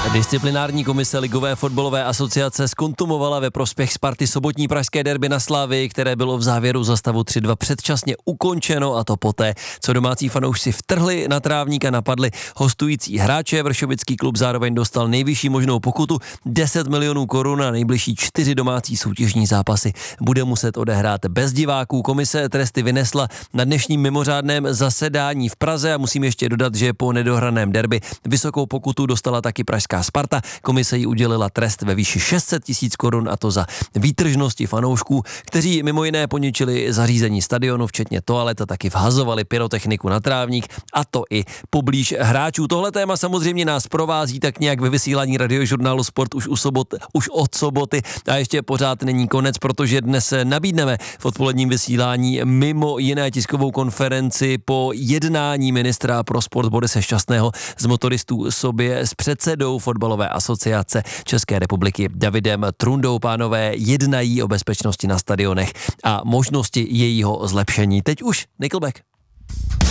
Disciplinární komise Ligové fotbalové asociace zkontumovala ve prospěch Sparty sobotní pražské derby na Slavii, které bylo v závěru za stavu 3-2 předčasně ukončeno, a to poté, co domácí fanoušci vtrhli na trávník a napadli hostující hráče. Vršovický klub zároveň dostal nejvyšší možnou pokutu 10 milionů korun a nejbližší 4 domácí soutěžní zápasy bude muset odehrát bez diváků. Komise tresty vynesla na dnešním mimořádném zasedání v Praze a musím ještě dodat, že po nedohraném derby vysokou pokutu dostala taky pražská Sparta. Komise jí udělila trest ve výši 600 000 korun, a to za výtržnosti fanoušků, kteří mimo jiné poničili zařízení stadionu, včetně toalet, a taky vhazovali pyrotechniku na trávník, a to i poblíž hráčů. Tohle téma samozřejmě nás provází tak nějak ve vysílání Radiožurnálu Sport už od soboty, a ještě pořád není konec, protože dnes nabídneme v odpoledním vysílání mimo jiné tiskovou konferenci po jednání ministra pro sport Borise Šťastného z motoristů sobě s předsedou fotbalové asociace České republiky Davidem Trundou. Pánové jednají o bezpečnosti na stadionech a možnosti jejího zlepšení. Teď už Nickelback.